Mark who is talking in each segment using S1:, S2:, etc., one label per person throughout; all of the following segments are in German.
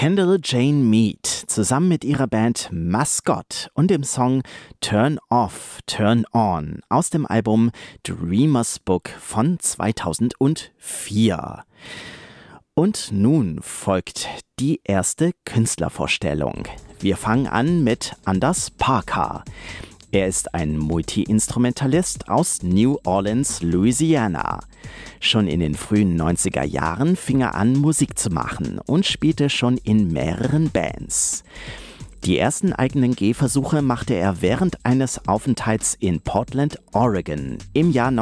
S1: Kendall Jane Mead zusammen mit ihrer Band Mascot und dem Song Turn Off, Turn On aus dem Album Dreamer's Book von 2004. Und nun folgt die erste Künstlervorstellung. Wir fangen an mit Anders Parker. Er ist ein Multi-Instrumentalist aus New Orleans, Louisiana. Schon in den frühen 90er Jahren fing er an, Musik zu machen und spielte schon in mehreren Bands. Die ersten eigenen Gehversuche machte er während eines Aufenthalts in Portland, Oregon im Jahr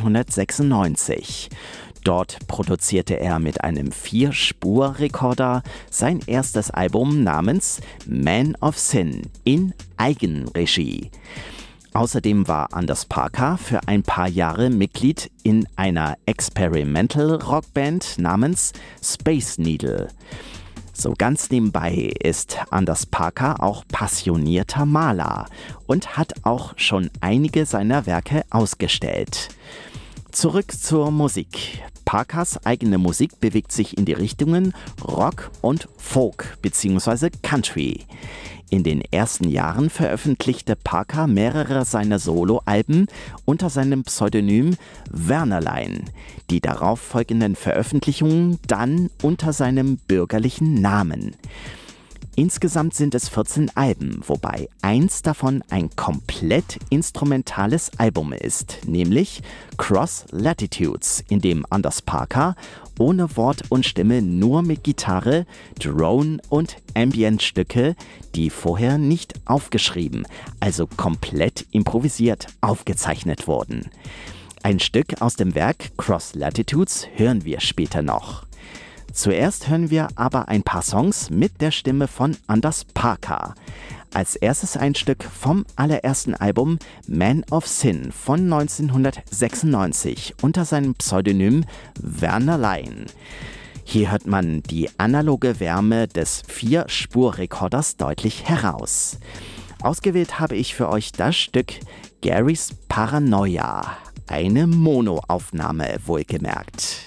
S1: 1996. Dort produzierte er mit einem 4-Spur-Rekorder sein erstes Album namens Man of Sin in Eigenregie. Außerdem war Anders Parker für ein paar Jahre Mitglied in einer Experimental-Rockband namens Space Needle. So ganz nebenbei ist Anders Parker auch passionierter Maler und hat auch schon einige seiner Werke ausgestellt. Zurück zur Musik. Parkers eigene Musik bewegt sich in die Richtungen Rock und Folk bzw. Country. In den ersten Jahren veröffentlichte Parker mehrere seiner Soloalben unter seinem Pseudonym Wernerlein. Die darauf folgenden Veröffentlichungen dann unter seinem bürgerlichen Namen. Insgesamt sind es 14 Alben, wobei eins davon ein komplett instrumentales Album ist, nämlich Cross Latitudes, in dem Anders Parker ohne Wort und Stimme nur mit Gitarre, Drone und Ambient-Stücke, die vorher nicht aufgeschrieben, also komplett improvisiert aufgezeichnet wurden. Ein Stück aus dem Werk Cross Latitudes hören wir später noch. Zuerst hören wir aber ein paar Songs mit der Stimme von Anders Parker. Als erstes ein Stück vom allerersten Album Man of Sin von 1996 unter seinem Pseudonym Wernerlein. Hier hört man die analoge Wärme des 4-Spur-Rekorders deutlich heraus. Ausgewählt habe ich für euch das Stück Gary's Paranoia, eine Monoaufnahme wohlgemerkt.